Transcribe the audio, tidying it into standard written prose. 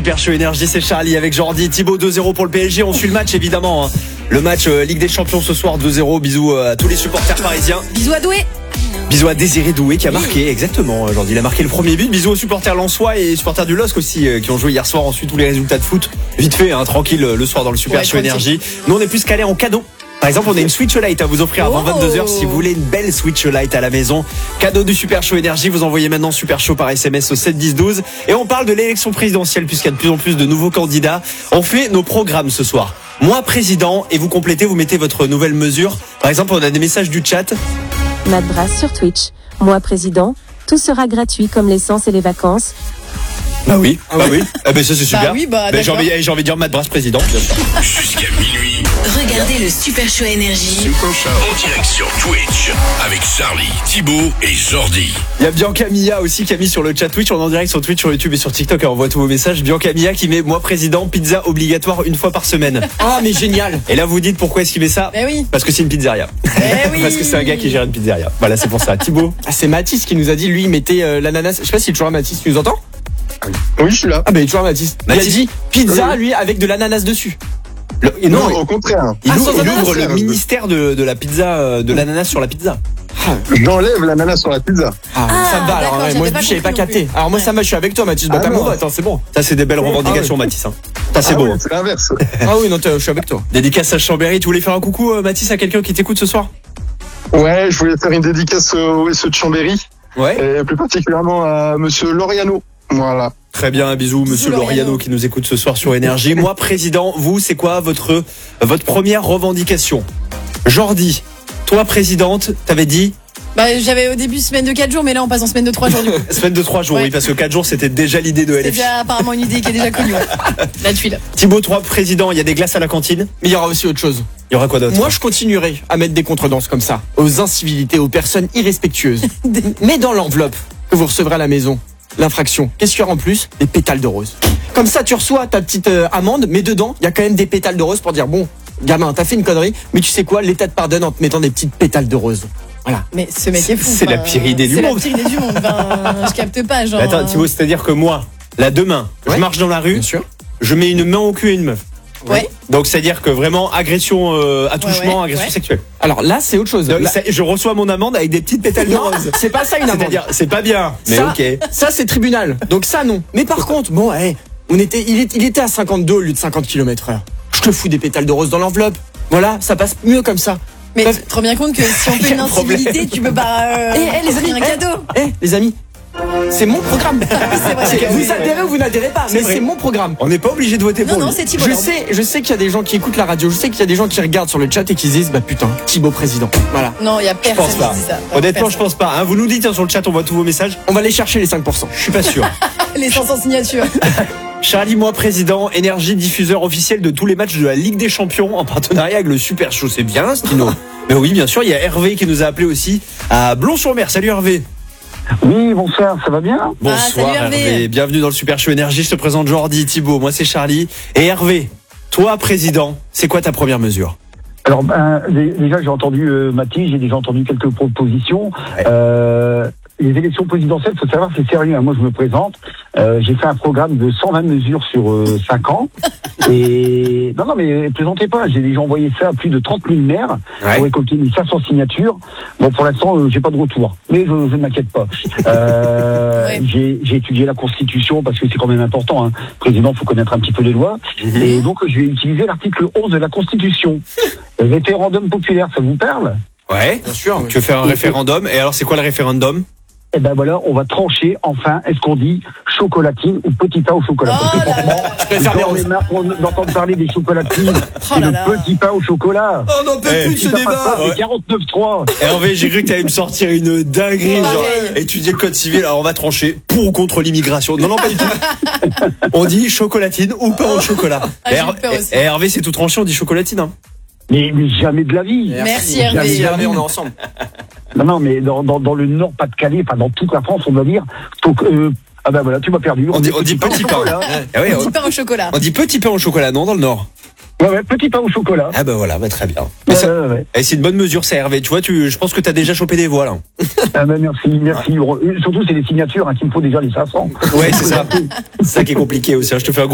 Super Show Énergie, c'est Charlie avec Jordi. Thibaut 2-0 pour le PSG, on suit le match évidemment. Le match Ligue des Champions ce soir 2-0, bisous à tous les supporters parisiens. Bisous à Doué. Bisous à Désiré Doué qui a marqué, exactement, Jordi. Il a marqué le premier but. Bisous aux supporters lensois et supporters du LOSC aussi qui ont joué hier soir. Ensuite tous les résultats de foot, vite fait, tranquille le soir dans le Super Show Énergie. Nous on est plus calés en cadeau. Par exemple, on a une Switch Lite à vous offrir avant 22h si vous voulez une belle Switch Lite à la maison. Cadeau du Super Show Énergie, vous envoyez maintenant Super Show par SMS au 7 10 12. Et on parle de l'élection présidentielle puisqu'il y a de plus en plus de nouveaux candidats. On fait nos programmes ce soir. Moi président et vous complétez, vous mettez votre nouvelle mesure. Par exemple, on a des messages du chat. Matt Brass sur Twitch. Moi président, tout sera gratuit comme l'essence et les vacances. Bah oui. Ah bah ça c'est super. Bah oui, j'ai envie de dire Matt Brass président. Jusqu'à minuit. Regardez le Super Show Énergie En direct sur Twitch avec Charlie, Thibaut et Jordi. Il y a Bianca Mia aussi qui a mis sur le chat Twitch. On est en direct sur Twitch, sur YouTube et sur TikTok. Et on voit tous vos messages. Bianca Mia qui met moi président, pizza obligatoire une fois par semaine. Ah mais génial. Et là vous dites pourquoi est-ce qu'il met ça? Oui. Parce que c'est une pizzeria. Oui. Parce que c'est un gars qui gère une pizzeria. Voilà, c'est pour ça. Thibaut. C'est Mathis qui nous a dit, lui, il mettait l'ananas. Je sais pas s'il est toujours à Mathis, tu nous entends? Oui, je suis là. Ah bah il est toujours à Mathis. Il a dit pizza, lui, avec de l'ananas dessus. Non, au contraire. Il sans ouvre ananas, le ministère de la pizza, de l'ananas sur la pizza. J'enlève l'ananas sur la pizza. Ça me va, alors d'accord, moi j'avais pas je savais pas compris non capté. plus. Alors moi ça va, je suis avec toi Mathis. Bah Ah t'as non. mon vote, c'est bon. Ça c'est des belles revendications, Mathis. Ça c'est beau. Oui, c'est l'inverse. Ah oui, non, je suis avec toi. Dédicace à Chambéry. Tu voulais faire un coucou, Mathis, à quelqu'un qui t'écoute ce soir? Ouais, je voulais faire une dédicace au SE de Chambéry. Ouais. Et plus particulièrement à monsieur Loriano. Voilà. Très bien, bisous monsieur Loriano qui nous écoute ce soir sur Énergie. Moi président, vous c'est quoi votre première revendication? Jordi, toi présidente, t'avais dit Bah j'avais au début semaine de 4 jours, mais là on passe en semaine de 3 jours du coup. semaine de 3 jours, Ouais. oui, parce que 4 jours c'était déjà l'idée de C'est LFI. déjà apparemment une idée qui est déjà connue. La tuile. Thibaut, 3 président, il y a des glaces à la cantine. Mais il y aura aussi autre chose. Il y aura quoi d'autre? Moi je continuerai à mettre des contredanses comme ça, aux incivilités, aux personnes irrespectueuses. Mais dans l'enveloppe que vous recevrez à la maison, l'infraction, qu'est-ce qu'il y aura en plus? Des pétales de rose. Comme ça tu reçois ta petite amende, mais dedans il y a quand même des pétales de rose pour dire bon, gamin, t'as fait une connerie, mais tu sais quoi, l'État te pardonne en te mettant des petites pétales de rose. Voilà. Mais ce mec est fou. C'est la pire idée du monde. C'est la pire idée du monde. Je capte pas, genre. Attends Thibaut, c'est-à-dire que moi, là demain, je Ouais. marche dans la rue, Bien sûr. je mets une main au cul à une meuf. Ouais. Donc c'est-à-dire que vraiment agression, attouchement, agression ouais. sexuelle. Alors là c'est autre chose. Donc, Là- je reçois mon amende avec des petites pétales de Non, rose. c'est pas ça une amende. C'est-à-dire, c'est pas bien. Mais ça, ok. ça c'est tribunal. Donc ça non. Mais par contre, bon, il était à 52 au lieu de 50 km/h. Je te fous des pétales de rose dans l'enveloppe. Voilà, ça passe mieux comme ça. Mais Bref. tu te rends bien compte que si on fait une Quel problème. incivilité, tu peux pas. les amis, un cadeau. Les amis, c'est mon programme. vrai. Vous adhérez ou vous n'adhérez pas, mais vrai. c'est mon programme. On n'est pas obligé de voter pour Non, lui. c'est Thibaut. Je sais qu'il y a des gens qui écoutent la radio, je sais qu'il y a des gens qui regardent sur le chat et qui se disent bah putain, Thibaut président. Voilà. Non, il y a Je personne pense pas. qui dit ça. Honnêtement, je pense pas. Vous nous dites sur le chat, on voit tous vos messages. On va aller chercher les 5%. Je suis pas sûr. Les 500 signatures. Charlie, moi président, Énergie diffuseur officiel de tous les matchs de la Ligue des Champions en partenariat avec le Super Show. C'est bien, Stino. Mais oui, bien sûr, il y a Hervé qui nous a appelé aussi à Blon-sur-Mer. Salut Hervé. Oui, bonsoir, ça va bien? Bonsoir salut Hervé. Bienvenue dans le Super Show Énergie. Je te présente Jordi, Thibaut, moi c'est Charlie. Et Hervé, toi président, c'est quoi ta première mesure? Alors, déjà, j'ai entendu Mathis, j'ai déjà entendu quelques propositions. Les élections présidentielles, faut savoir, c'est sérieux. Moi, je me présente. J'ai fait un programme de 120 mesures sur 5 ans. Et non, mais plaisantez pas. J'ai déjà envoyé ça à plus de 30 000 maires pour récolter 500 signatures. Bon, pour l'instant, j'ai pas de retour. Mais je ne m'inquiète pas. J'ai étudié la Constitution parce que c'est quand même important. Hein. Président, faut connaître un petit peu les lois. Et donc, je vais utiliser l'article 11 de la Constitution. Référendum populaire, ça vous parle? Ouais, bien sûr. Tu veux faire un référendum. Et alors, c'est quoi le référendum? Eh ben voilà, on va trancher enfin, est-ce qu'on dit chocolatine ou petit pain au chocolat? Parce que franchement, on est marre d'entendre parler des chocolatines et le petit pain au chocolat. On n'en peut plus de ce débat. C'est 49.3. Hervé, j'ai cru que tu allais me sortir une dinguerie, genre étudier le code civil. Alors on va trancher pour ou contre l'immigration. Non, pas du tout. On dit chocolatine ou pain au chocolat. Hervé, c'est tout tranché, on dit chocolatine. Hein. Mais jamais de la vie. Merci Hervé. Hervé, on est ensemble. Non, mais dans le Nord, Pas-de-Calais, enfin dans toute la France, on doit dire. Donc, ah ben voilà, tu m'as perdu. On dit petit pain. Petit pain au chocolat. On dit petit pain au chocolat, non, dans le Nord? Ouais, petit pain au chocolat. Ah ben voilà, très bien. Mais c'est une bonne mesure, ça, Hervé. Tu vois, je pense que tu as déjà chopé des voix là. Ah ben merci. Surtout, c'est les signatures qu'il me faut déjà les 500. Ouais, c'est ça. C'est ça qui est compliqué aussi. Je te fais un